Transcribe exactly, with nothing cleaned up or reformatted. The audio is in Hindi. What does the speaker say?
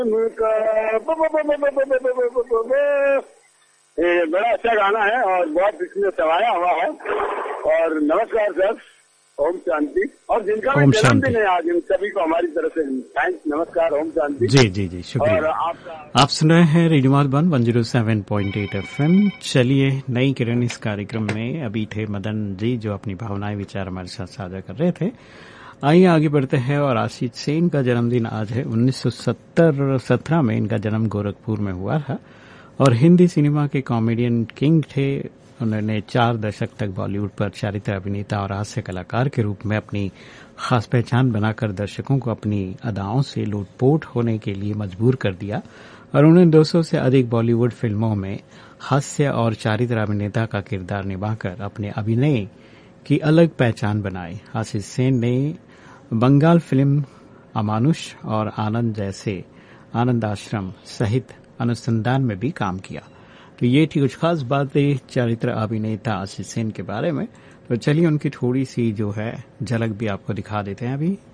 ये बड़ा अच्छा गाना है और बहुत इसमें सवाया हुआ है। और नमस्कार सर, ओम शांति। और जिनका भी जन्मदिन है आज, इन सभी को हमारी तरफ से थैंक्स, नमस्कार, ओम शांति। जी जी जी, शुक्रिया। और आपका आप सुन रहे हैं radio Madhuban one zero seven point eight FM. चलिए, नई किरण इस कार्यक्रम में अभी थे मदन जी, जो अपनी भावनाएं विचार हमारे साथ साझा कर रहे थे। आइए आगे बढ़ते हैं। और आशीष सेन का जन्मदिन आज है। उन्नीस सौ सत्तर सत्रह में इनका जन्म गोरखपुर में हुआ था और हिंदी सिनेमा के कॉमेडियन किंग थे। उन्होंने चार दशक तक बॉलीवुड पर चारित्र अभिनेता और हास्य कलाकार के रूप में अपनी खास पहचान बनाकर दर्शकों को अपनी अदाओं से लूटपोट होने के लिए मजबूर कर दिया और उन्होंने दो सौ से अधिक बॉलीवुड फिल्मों में हास्य और चारित्र अभिनेता का किरदार निभाकर अपने अभिनय की अलग पहचान बनाई। आशीष सेन ने बंगाल फिल्म अमानुष और आनंद जैसे आनंद आश्रम सहित अनुसंधान में भी काम किया। तो ये थी कुछ खास बातें चरित्र अभिनेता आशीष सेन के बारे में। तो चलिए उनकी थोड़ी सी जो है झलक भी आपको दिखा देते हैं अभी।